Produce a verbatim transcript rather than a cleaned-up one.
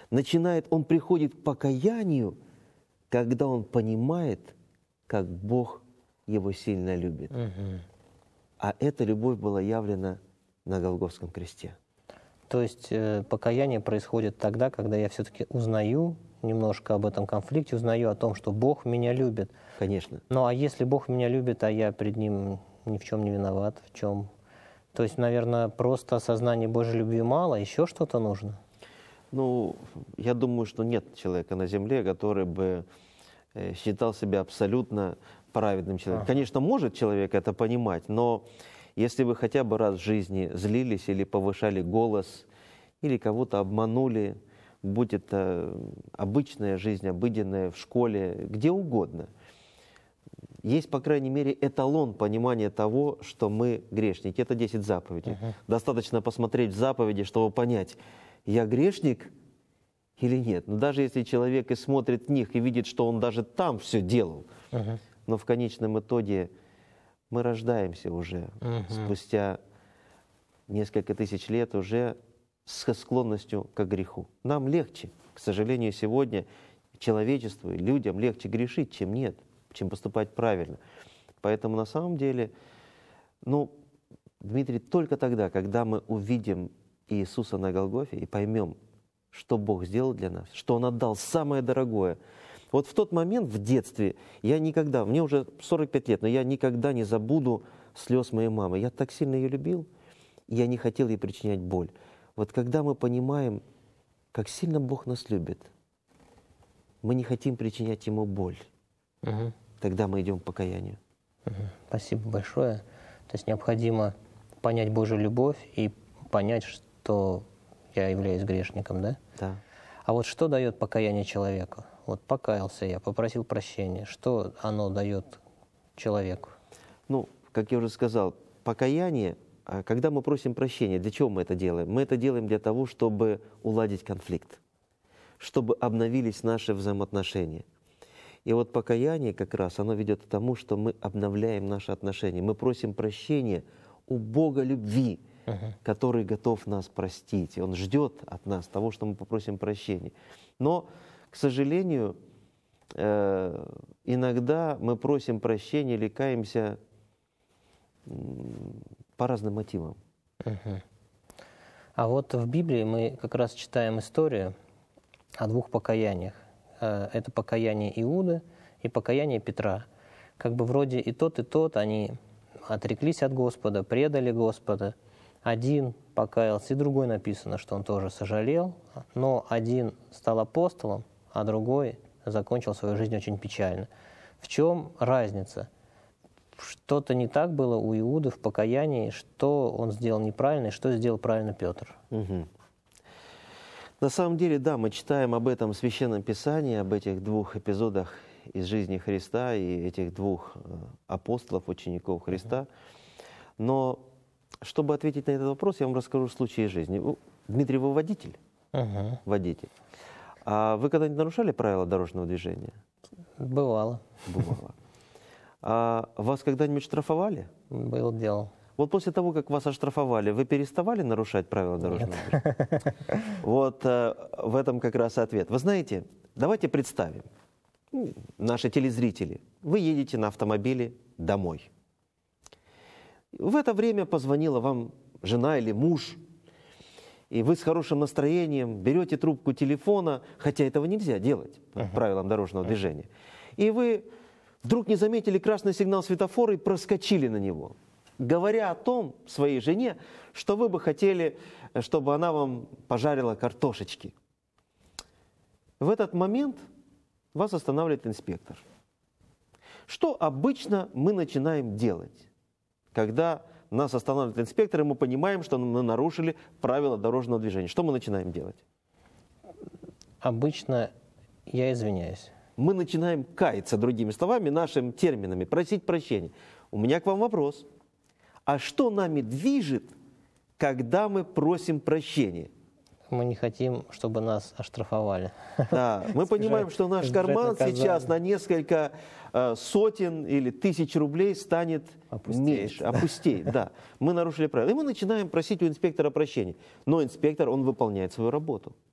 начинает, он приходит к покаянию, когда он понимает, как Бог его сильно любит. Угу. А эта любовь была явлена на Голгофском кресте. То есть э, покаяние происходит тогда, когда я все-таки узнаю немножко об этом конфликте, узнаю о том, что Бог меня любит. Конечно. Ну а если Бог меня любит, а я перед Ним ни в чем не виноват, в чем? То есть, наверное, просто осознание Божьей любви мало, еще что-то нужно? Ну, я думаю, что нет человека на земле, который бы э, считал себя абсолютно праведным человеком. Ага. Конечно, может человек это понимать, но если вы хотя бы раз в жизни злились или повышали голос, или кого-то обманули, будь это обычная жизнь, обыденная, в школе, где угодно, есть, по крайней мере, эталон понимания того, что мы грешники. Это десять заповедей. Uh-huh. Достаточно посмотреть в заповеди, чтобы понять, я грешник или нет. Но даже если человек и смотрит в них, и видит, что он даже там все делал, Uh-huh. но в конечном итоге мы рождаемся уже Uh-huh. спустя несколько тысяч лет уже с склонностью к греху. Нам легче, к сожалению, сегодня человечеству и людям легче грешить, чем нет, чем поступать правильно. Поэтому на самом деле, ну, Дмитрий, только тогда, когда мы увидим Иисуса на Голгофе и поймем, что Бог сделал для нас, что Он отдал самое дорогое. Вот в тот момент, в детстве, я никогда, мне уже сорок пять лет, но я никогда не забуду слез моей мамы. Я так сильно ее любил, и я не хотел ей причинять боль. Вот когда мы понимаем, как сильно Бог нас любит, мы не хотим причинять Ему боль. Угу. Тогда мы идем к покаянию. Угу. Спасибо большое. То есть необходимо понять Божью любовь и понять, что я являюсь грешником, да? Да. А вот что дает покаяние человеку? Вот покаялся я, попросил прощения. Что оно дает человеку? Ну, как я уже сказал, покаяние, когда мы просим прощения, для чего мы это делаем? Мы это делаем для того, чтобы уладить конфликт, чтобы обновились наши взаимоотношения. И вот покаяние как раз, оно ведет к тому, что мы обновляем наши отношения. Мы просим прощения у Бога любви, uh-huh. который готов нас простить. И Он ждет от нас того, что мы попросим прощения. Но, к сожалению, э, иногда мы просим прощения или каемся по разным мотивам. Uh-huh. А вот в Библии мы как раз читаем историю о двух покаяниях. Это покаяние Иуды и покаяние Петра. Как бы вроде и тот, и тот, они отреклись от Господа, предали Господа. Один покаялся, и другой написано, что он тоже сожалел, но один стал апостолом, а другой закончил свою жизнь очень печально. В чем разница? Что-то не так было у Иуды в покаянии, что он сделал неправильно, и что сделал правильно Петр? Угу. На самом деле, да, мы читаем об этом в Священном Писании, об этих двух эпизодах из жизни Христа и этих двух апостолов, учеников Христа. Но чтобы ответить на этот вопрос, я вам расскажу случай из жизни. Дмитрий, вы водитель? Угу. Водитель. А вы когда-нибудь нарушали правила дорожного движения? Бывало. Бывало. А вас когда-нибудь штрафовали? Было дело. Вот после того, как вас оштрафовали, вы переставали нарушать правила дорожного движения? Вот э, в этом как раз ответ. Вы знаете, давайте представим, наши телезрители, вы едете на автомобиле домой. В это время позвонила вам жена или муж, и вы с хорошим настроением берете трубку телефона, хотя этого нельзя делать по uh-huh. правилам дорожного uh-huh. движения, и вы вдруг не заметили красный сигнал светофора и проскочили на него, говоря о том своей жене, что вы бы хотели, чтобы она вам пожарила картошечки. В этот момент вас останавливает инспектор. Что обычно мы начинаем делать, когда нас останавливает инспектор, и мы понимаем, что мы нарушили правила дорожного движения? Что мы начинаем делать? Обычно я извиняюсь. Мы начинаем каяться, другими словами, нашими терминами, просить прощения. У меня к вам вопрос. А что нами движет, когда мы просим прощения? Мы не хотим, чтобы нас оштрафовали. Да, мы понимаем, что наш карман сейчас на несколько э, сотен или тысяч рублей станет опустеет. меньше, опустеет. Да, мы нарушили правила. И мы начинаем просить у инспектора прощения. Но инспектор, он выполняет свою работу.